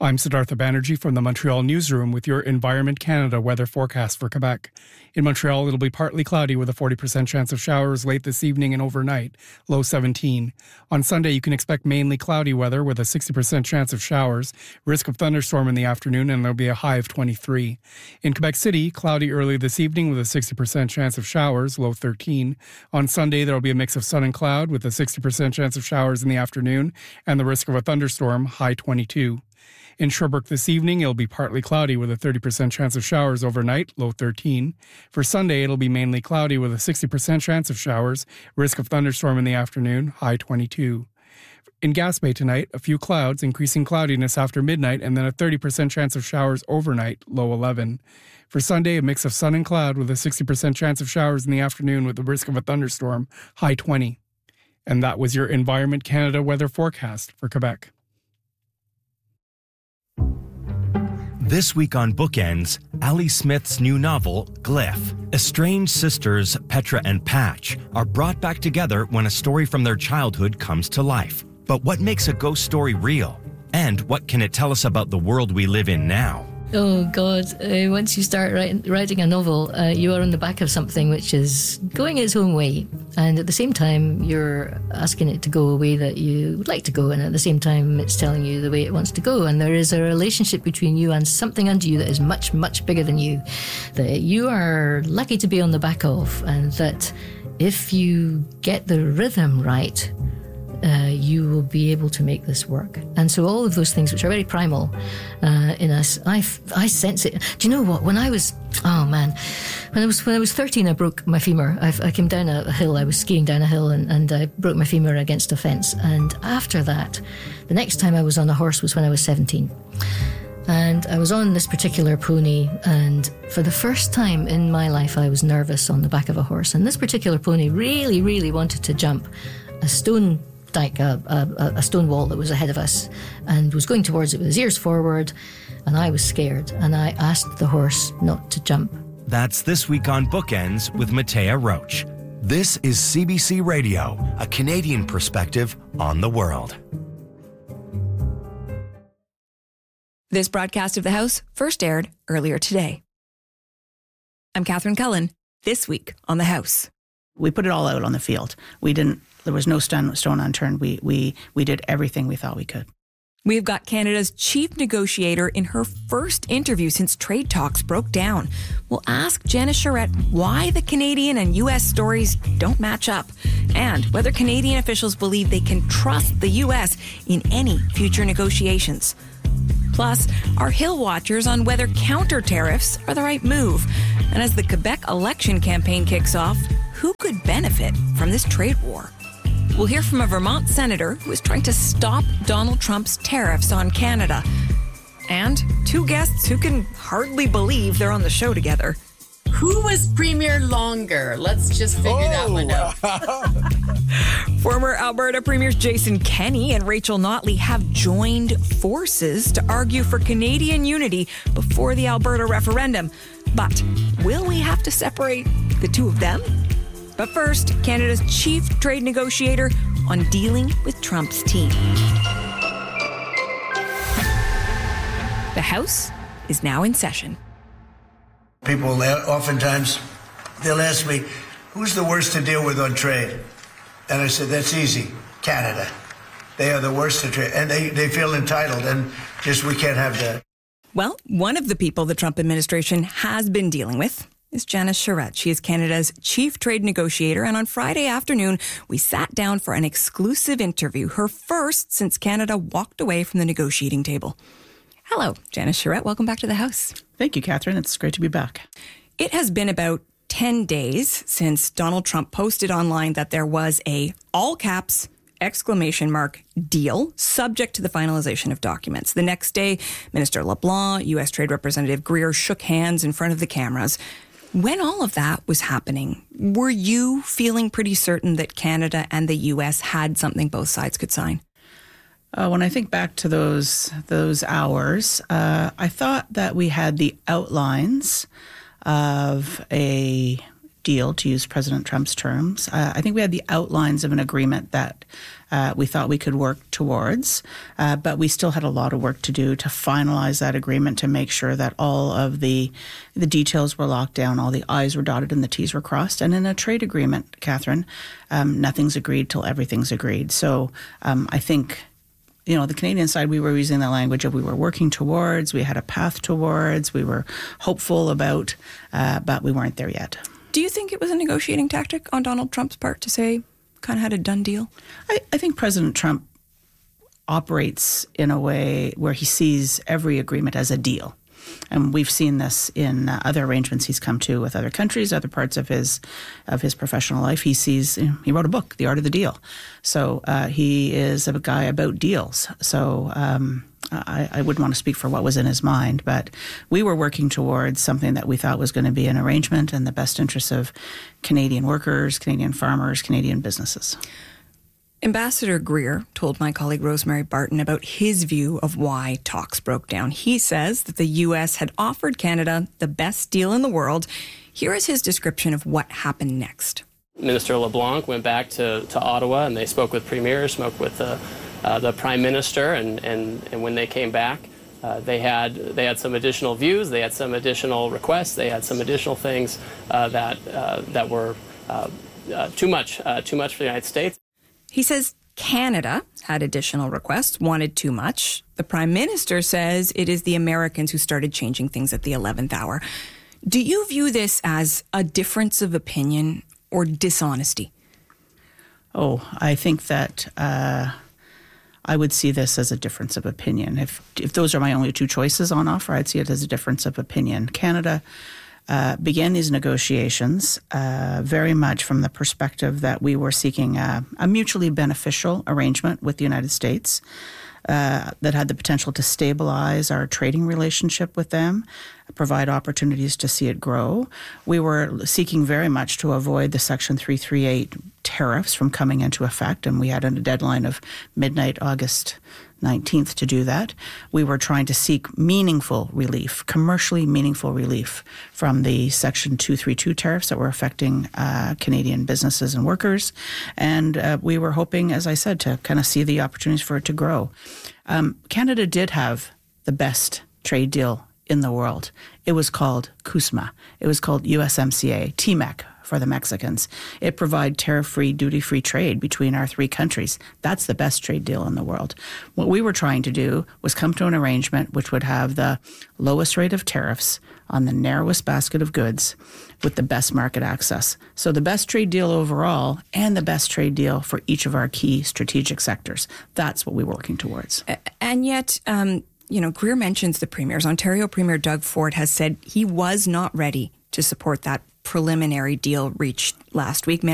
I'm Siddhartha Banerjee from the Montreal Newsroom with your Environment Canada weather forecast for Quebec. In Montreal, it'll be partly cloudy with a 40% chance of showers late this evening and overnight, low 17. On Sunday, you can expect mainly cloudy weather with a 60% chance of showers, risk of thunderstorm in the afternoon, and there'll be a high of 23. In Quebec City, cloudy early this evening with a 60% chance of showers, low 13. On Sunday, there'll be a mix of sun and cloud with a 60% chance of showers in the afternoon and the risk of a thunderstorm, high 22. In Sherbrooke this evening, it'll be partly cloudy with a 30% chance of showers overnight, low 13. For Sunday, it'll be mainly cloudy with a 60% chance of showers, risk of thunderstorm in the afternoon, high 22. In Gaspé tonight, a few clouds, increasing cloudiness after midnight, and then a 30% chance of showers overnight, low 11. For Sunday, a mix of sun and cloud with a 60% chance of showers in the afternoon with the risk of a thunderstorm, high 20. And that was your Environment Canada weather forecast for Quebec. This week on Bookends, Ali Smith's new novel, Glyph. Estranged sisters Petra and Patch are brought back together when a story from their childhood comes to life. But what makes a ghost story real? And what can it tell us about the world we live in now? Oh, God. Once you start writing a novel, you are on the back of something which is going its own way. And at the same time, you're asking it to go a way that you would like to go. And at the same time, it's telling you the way it wants to go. And there is a relationship between you and something under you that is much, much bigger than you, that you are lucky to be on the back of. And that if you get the rhythm right, you will be able to make this work. And so all of those things which are very primal in us, I sense it. Do you know what? When I was 13, I broke my femur. I came down a hill. I was skiing down a hill and I broke my femur against a fence. And after that, the next time I was on a horse was when I was 17. And I was on this particular pony, and for the first time in my life, I was nervous on the back of a horse. And this particular pony really, really wanted to jump a stone dike, a stone wall that was ahead of us, and was going towards it with his ears forward, and I was scared, and I asked the horse not to jump. That's This Week on Bookends with Matea Roach. This is CBC Radio, a Canadian perspective on the world. This broadcast of The House first aired earlier today. I'm Catherine Cullen, this week on The House. We put it all out on the field. There was no stone unturned. We did everything we thought we could. We've got Canada's chief negotiator in her first interview since trade talks broke down. We'll ask Janice Charette why the Canadian and U.S. stories don't match up, and whether Canadian officials believe they can trust the U.S. in any future negotiations. Plus, our Hill watchers on whether counter tariffs are the right move. And as the Quebec election campaign kicks off, who could benefit from this trade war? We'll hear from a Vermont senator who is trying to stop Donald Trump's tariffs on Canada. And two guests who can hardly believe they're on the show together. Who was premier longer? Let's just figure that one out. Former Alberta Premiers Jason Kenney and Rachel Notley have joined forces to argue for Canadian unity before the Alberta referendum. But will we have to separate the two of them? But first, Canada's chief trade negotiator on dealing with Trump's team. The House is now in session. People oftentimes, they'll ask me, who's the worst to deal with on trade? And I said, that's easy, Canada. They are the worst to trade. And they feel entitled, and just we can't have that. Well, one of the people the Trump administration has been dealing with is Janice Charette. She is Canada's chief trade negotiator, and on Friday afternoon, we sat down for an exclusive interview, her first since Canada walked away from the negotiating table. Hello, Janice Charette. Welcome back to the House. Thank you, Catherine. It's great to be back. It has been about 10 days since Donald Trump posted online that there was a all caps deal subject to the finalization of documents. The next day, Minister LeBlanc, U.S. Trade Representative Greer shook hands in front of the cameras. When all of that was happening, were you feeling pretty certain that Canada and the U.S. had something both sides could sign? When I think back to those hours, I thought that we had the outlines of a deal, to use President Trump's terms. I think we had the outlines of an agreement that we thought we could work towards, but we still had a lot of work to do to finalize that agreement, to make sure that all of the details were locked down, all the I's were dotted and the T's were crossed. And in a trade agreement, Catherine, nothing's agreed till everything's agreed. So I think, the Canadian side, we were using the language of we were working towards, we had a path towards, we were hopeful about, but we weren't there yet. Do you think it was a negotiating tactic on Donald Trump's part to say kind of had a done deal? I think President Trump operates in a way where he sees every agreement as a deal. And we've seen this in other arrangements he's come to with other countries, other parts of his professional life. He sees, he wrote a book, The Art of the Deal. So he is a guy about deals. So I wouldn't want to speak for what was in his mind, but we were working towards something that we thought was going to be an arrangement in the best interests of Canadian workers, Canadian farmers, Canadian businesses. Ambassador Greer told my colleague Rosemary Barton about his view of why talks broke down. He says that the U.S. had offered Canada the best deal in the world. Here is his description of what happened next. Minister LeBlanc went back to Ottawa, and they spoke with premiers, spoke with the Prime Minister, and when they came back, they had some additional views, they had some additional requests, they had some additional things that were too much for the United States. He says Canada had additional requests, wanted too much. The Prime Minister says it is the Americans who started changing things at the 11th hour. Do you view this as a difference of opinion or dishonesty? Oh, I think that I would see this as a difference of opinion. If those are my only two choices on offer, I'd see it as a difference of opinion. Canada began these negotiations very much from the perspective that we were seeking a mutually beneficial arrangement with the United States that had the potential to stabilize our trading relationship with them, provide opportunities to see it grow. We were seeking very much to avoid the Section 338 tariffs from coming into effect, and we had a deadline of midnight August 19th to do that. We were trying to seek meaningful relief, commercially meaningful relief from the Section 232 tariffs that were affecting Canadian businesses and workers. And we were hoping, as I said, to kind of see the opportunities for it to grow. Canada did have the best trade deal in the world. It was called CUSMA. It was called USMCA, TMEC for the Mexicans. It provided tariff-free, duty-free trade between our three countries. That's the best trade deal in the world. What we were trying to do was come to an arrangement which would have the lowest rate of tariffs on the narrowest basket of goods with the best market access. So the best trade deal overall and the best trade deal for each of our key strategic sectors. That's what we were working towards. And yet, Greer mentions the premiers. Ontario Premier Doug Ford has said he was not ready to support that preliminary deal reached last week.